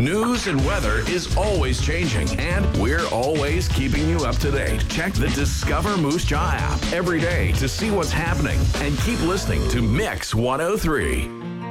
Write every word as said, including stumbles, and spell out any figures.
News and weather is always changing, and we're always keeping you up to date. Check the Discover Moose Jaw app every day to see what's happening, and keep listening to Mix one oh three.